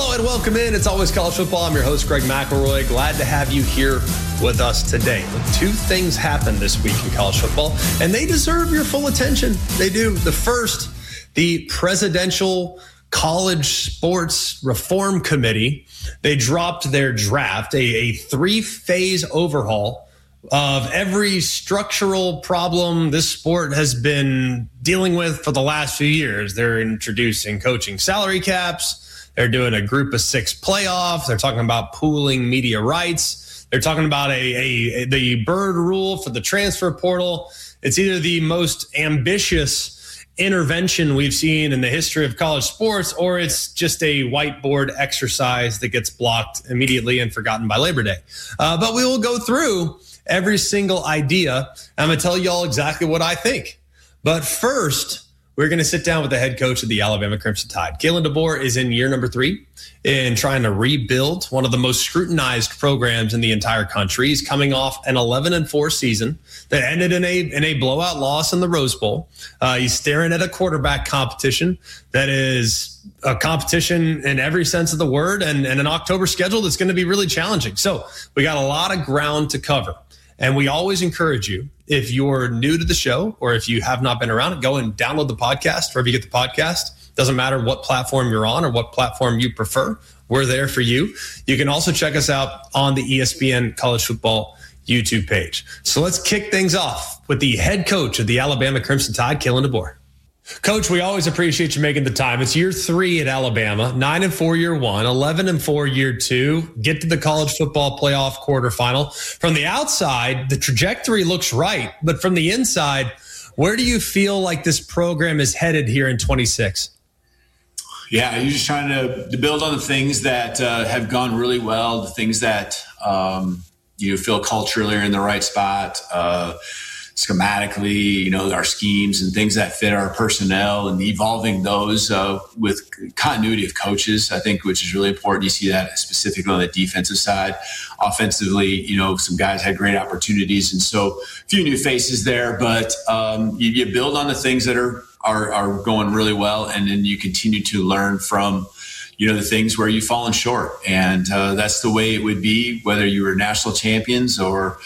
Hello and welcome in. It's Always College Football. I'm your host, Greg McElroy. Glad to have you here with us today. Two things happened this week in college football, and they deserve your full attention. They do. The first, the Presidential College Sports Reform Committee, they dropped their draft, a three-phase overhaul of every structural problem this sport has been dealing with for the last few years. They're introducing coaching salary caps. They're doing a group of 6 playoff. They're talking about pooling media rights. They're talking about the bird rule for the transfer portal. It's either the most ambitious intervention we've seen in the history of college sports, or it's just a whiteboard exercise that gets blocked immediately and forgotten by Labor Day. But we will go through every single idea. I'm going to tell you all exactly what I think. But first, we're going to sit down with the head coach of the Alabama Crimson Tide. Kalen DeBoer is in year number 3 in trying to rebuild one of the most scrutinized programs in the entire country. He's coming off an 11-4 season that ended in a blowout loss in the Rose Bowl. He's staring at a quarterback competition that is a competition in every sense of the word, and an October schedule that's going to be really challenging. So we got a lot of ground to cover. And we always encourage you, if you're new to the show or if you have not been around, go and download the podcast wherever you get the podcast. Doesn't matter what platform you're on or what platform you prefer. We're there for you. You can also check us out on the ESPN College Football YouTube page. So let's kick things off with the head coach of the Alabama Crimson Tide, Kalen DeBoer. Coach, we always appreciate you making the time. It's year 3 at Alabama, 9-4 year 1, 11-4 year 2. Get to the college football playoff quarterfinal. From the outside, the trajectory looks right, but from the inside, where do you feel like this program is headed here in 26? Yeah, you're just trying to build on the things that have gone really well, the things that you feel culturally are in the right spot. Schematically, our schemes and things that fit our personnel, and evolving those with continuity of coaches, I think, which is really important. You see that specifically on the defensive side. Offensively, some guys had great opportunities, and so a few new faces there, but you build on the things that are going really well, and then you continue to learn from the things where you've fallen short. And that's the way it would be, whether you were national champions or,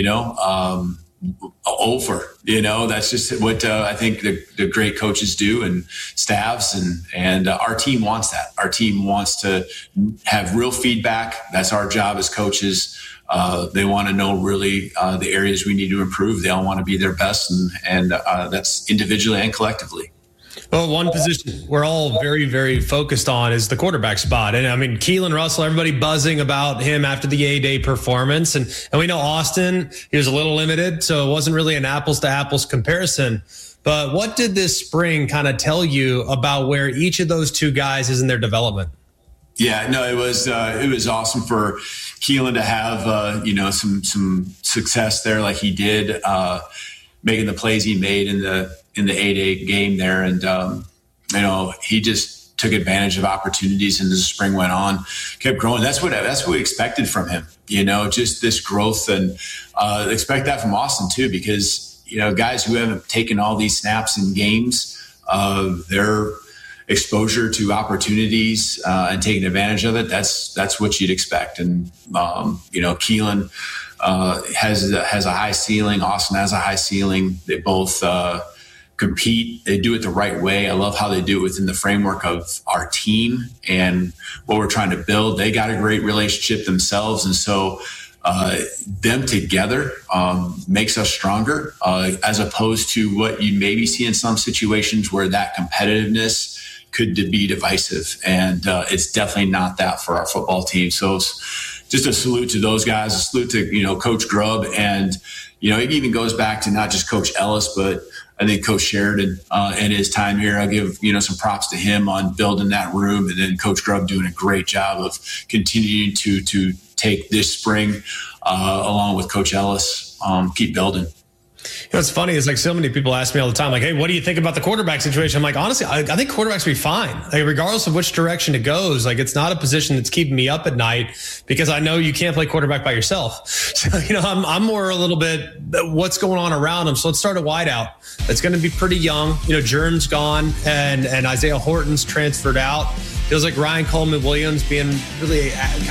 over, that's just what I think the great coaches do, and staffs, and our team wants that. Our team wants to have real feedback. That's our job as coaches. They want to know really the areas we need to improve. They all want to be their best, and that's individually and collectively. Well, one position we're all very, very focused on is the quarterback spot. And I mean, Keelan Russell, everybody buzzing about him after the A-Day performance. And we know Austin, he was a little limited, so it wasn't really an apples to apples comparison. But what did this spring kind of tell you about where each of those two guys is in their development? Yeah, no, it was awesome for Keelan to have, some success there like he did, making the plays he made in the 8-8 game there. And, he just took advantage of opportunities, and as the spring went on, kept growing. That's what we expected from him, just this growth, and expect that from Austin too, because, guys who haven't taken all these snaps in games, their exposure to opportunities and taking advantage of it, that's what you'd expect. And, Keelan has a high ceiling. Austin has a high ceiling. They both compete. They do it the right way. I love how they do it within the framework of our team and what we're trying to build. They got a great relationship themselves. And so them together makes us stronger, as opposed to what you maybe see in some situations where that competitiveness could be divisive. And it's definitely not that for our football team. So it's just a salute to those guys, a salute to, Coach Grubb. And, it even goes back to not just Coach Ellis, but I think Coach Sheridan in his time here, I'll give, some props to him on building that room. And then Coach Grubb doing a great job of continuing to take this spring along with Coach Ellis, keep building. You know, what's funny is like so many people ask me all the time, like, hey, what do you think about the quarterback situation? I'm like, honestly, I think quarterbacks will be fine. Like, regardless of which direction it goes, like, it's not a position that's keeping me up at night because I know you can't play quarterback by yourself. So, you know, I'm more a little bit what's going on around them. So let's start a wideout. It's going to be pretty young. You know, Jern's gone and Isaiah Horton's transferred out. Feels like Ryan Coleman-Williams being really